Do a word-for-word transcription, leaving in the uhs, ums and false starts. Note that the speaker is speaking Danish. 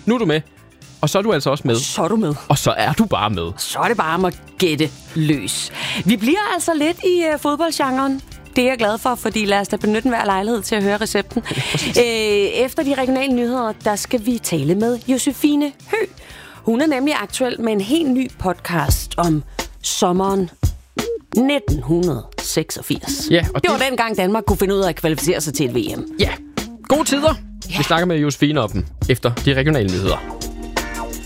Nu er du med. Og så er du altså også med. Så er du med. Og så er du bare med. Så er det bare om at gætte løs. Vi bliver altså lidt i uh, fodboldgenren. Det er jeg glad for, fordi lad os da benytte hver lejlighed til at høre recepten. Æ, efter de regionale nyheder, der skal vi tale med Josefine Høgh. Hun er nemlig aktuel med en helt ny podcast om sommeren nitten seksogfirs. Ja, og det var dengang Danmark kunne finde ud af at kvalificere sig til et V M. Ja, gode tider. Ja. Vi snakker med Josefine om dem efter de regionale nyheder.